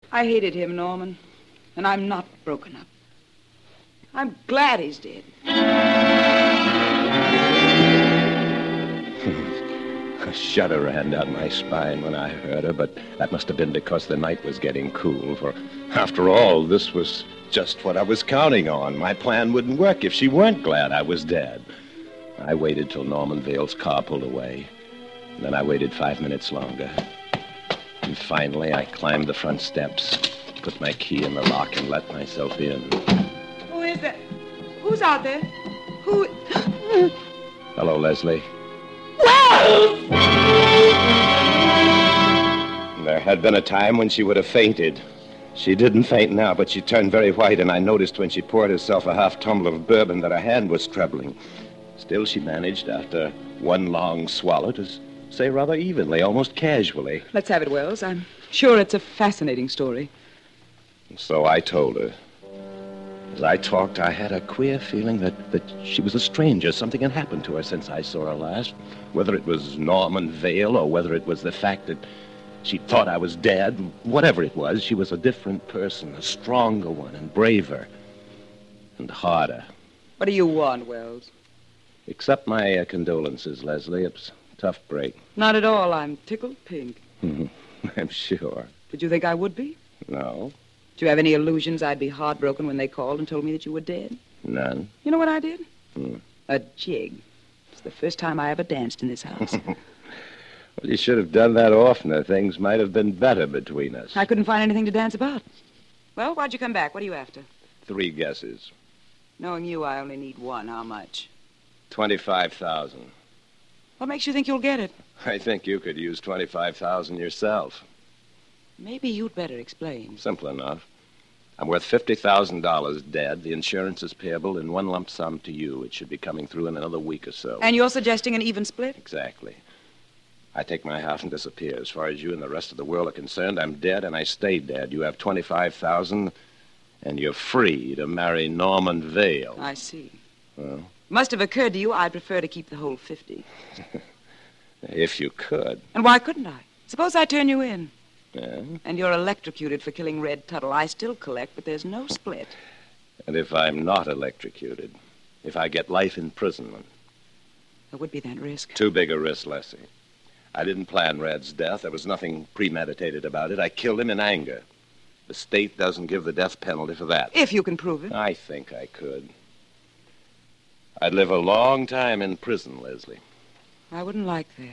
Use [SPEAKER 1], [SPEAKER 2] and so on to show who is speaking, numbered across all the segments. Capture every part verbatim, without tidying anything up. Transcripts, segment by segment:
[SPEAKER 1] I hated him, Norman. And I'm not broken up. I'm glad he's dead.
[SPEAKER 2] A shudder ran down my spine when I heard her, but that must have been because the night was getting cool, for after all, this was just what I was counting on. My plan wouldn't work if she weren't glad I was dead. I waited till Norman Vale's car pulled away. And then I waited five minutes longer. And finally, I climbed the front steps, put my key in the lock, and let myself in.
[SPEAKER 1] Who is that? Who's out there? Who...
[SPEAKER 2] Hello, Leslie. There had been a time when she would have fainted. She didn't faint now, but she turned very white, and I noticed when she poured herself a half tumbler of bourbon that her hand was trembling. Still, she managed, after one long swallow, to say rather evenly, almost casually.
[SPEAKER 1] Let's have it, Wells. I'm sure it's a fascinating story.
[SPEAKER 2] So I told her. As I talked, I had a queer feeling that, that she was a stranger. Something had happened to her since I saw her last. Whether it was Norman Vale or whether it was the fact that she thought I was dead, whatever it was, she was a different person, a stronger one and braver and harder.
[SPEAKER 1] What do you want, Wells?
[SPEAKER 2] Accept my uh, condolences, Leslie. It's a tough break.
[SPEAKER 1] Not at all. I'm tickled pink.
[SPEAKER 2] I'm sure.
[SPEAKER 1] Did you think I would be?
[SPEAKER 2] No.
[SPEAKER 1] Did you have any illusions I'd be heartbroken when they called and told me that you were dead?
[SPEAKER 2] None.
[SPEAKER 1] You know what I did?
[SPEAKER 2] Hmm.
[SPEAKER 1] A jig. It's the first time I ever danced in this house.
[SPEAKER 2] Well, you should have done that oftener. Things might have been better between us.
[SPEAKER 1] I couldn't find anything to dance about. Well, why'd you come back? What are you after?
[SPEAKER 2] Three guesses.
[SPEAKER 1] Knowing you, I only need one. How much?
[SPEAKER 2] Twenty-five thousand.
[SPEAKER 1] What makes you think you'll get it?
[SPEAKER 2] I think you could use twenty-five thousand yourself.
[SPEAKER 1] Maybe you'd better explain.
[SPEAKER 2] Simple enough. I'm worth fifty thousand dollars dead. The insurance is payable in one lump sum to you. It should be coming through in another week or so.
[SPEAKER 1] And you're suggesting an even split?
[SPEAKER 2] Exactly. I take my half and disappear. As far as you and the rest of the world are concerned, I'm dead and I stay dead. You have twenty-five thousand dollars and you're free to marry Norman Vale.
[SPEAKER 1] I see.
[SPEAKER 2] Well?
[SPEAKER 1] Must have occurred to you I'd prefer to keep the whole fifty.
[SPEAKER 2] If you could.
[SPEAKER 1] And why couldn't I? Suppose I turn you in.
[SPEAKER 2] Yeah?
[SPEAKER 1] And you're electrocuted for killing Red Tuttle. I still collect, but there's no split.
[SPEAKER 2] And if I'm not electrocuted? If I get life imprisonment?
[SPEAKER 1] There would be that risk.
[SPEAKER 2] Too big a risk, Leslie. I didn't plan Red's death. There was nothing premeditated about it. I killed him in anger. The state doesn't give the death penalty for that.
[SPEAKER 1] If you can prove it.
[SPEAKER 2] I think I could. I'd live a long time in prison, Leslie.
[SPEAKER 1] I wouldn't like that.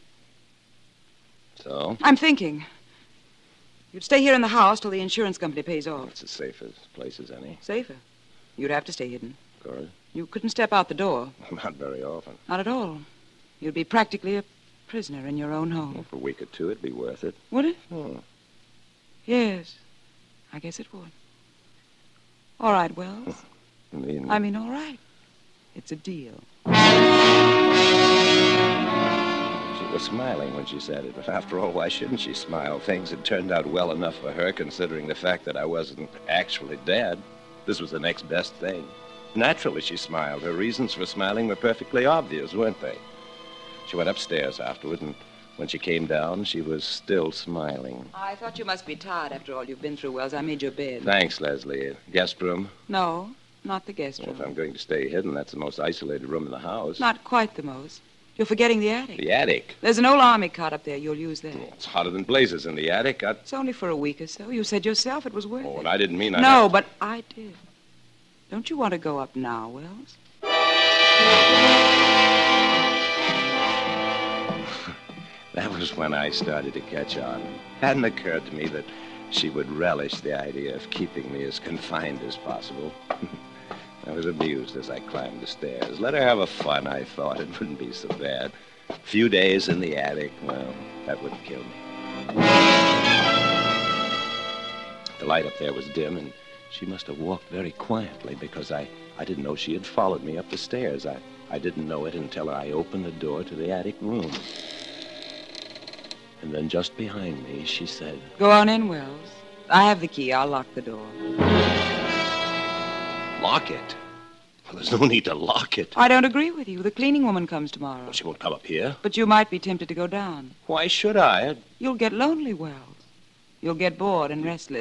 [SPEAKER 2] So?
[SPEAKER 1] I'm thinking. You'd stay here in the house till the insurance company pays off.
[SPEAKER 2] Well, it's as safe as place as any.
[SPEAKER 1] Safer? You'd have to stay hidden.
[SPEAKER 2] Of course.
[SPEAKER 1] You couldn't step out the door.
[SPEAKER 2] Not very often.
[SPEAKER 1] Not at all. You'd be practically a prisoner in your own home.
[SPEAKER 2] Well, for a week or two, it'd be worth it.
[SPEAKER 1] Would it?
[SPEAKER 2] Oh.
[SPEAKER 1] Yes. I guess it would. All right, Wells.
[SPEAKER 2] I mean...
[SPEAKER 1] I mean, all right. It's a deal.
[SPEAKER 2] She was smiling when she said it, but after all, why shouldn't she smile? Things had turned out well enough for her, considering the fact that I wasn't actually dead. This was the next best thing. Naturally, she smiled. Her reasons for smiling were perfectly obvious, weren't they? She went upstairs afterward, and when she came down, she was still smiling.
[SPEAKER 1] I thought you must be tired after all you've been through, Wells. I made your bed.
[SPEAKER 2] Thanks, Leslie. Guest room?
[SPEAKER 1] No, not the guest room.
[SPEAKER 2] Well, if I'm going to stay hidden, that's the most isolated room in the house.
[SPEAKER 1] Not quite the most. You're forgetting the attic.
[SPEAKER 2] The attic?
[SPEAKER 1] There's an old army cot up there. You'll use that.
[SPEAKER 2] Well, it's hotter than blazes in the attic. I...
[SPEAKER 1] It's only for a week or so. You said yourself it was worth
[SPEAKER 2] Oh,
[SPEAKER 1] it.
[SPEAKER 2] and I didn't mean I...
[SPEAKER 1] No, but I did. Don't you want to go up now, Wells?
[SPEAKER 2] That was when I started to catch on. It hadn't occurred to me that she would relish the idea of keeping me as confined as possible. I was amused as I climbed the stairs. Let her have a fun, I thought. It wouldn't be so bad. A few days in the attic, well, that wouldn't kill me. The light up there was dim, and she must have walked very quietly because I, I didn't know she had followed me up the stairs. I, I didn't know it until I opened the door to the attic room. And then just behind me, she said...
[SPEAKER 1] Go on in, Wells. I have the key. I'll lock the door.
[SPEAKER 2] Lock it? Well, there's no need to lock it.
[SPEAKER 1] I don't agree with you. The cleaning woman comes tomorrow.
[SPEAKER 2] Well, she won't come up here.
[SPEAKER 1] But you might be tempted to go down.
[SPEAKER 2] Why should I?
[SPEAKER 1] You'll get lonely, Wells. You'll get bored and restless.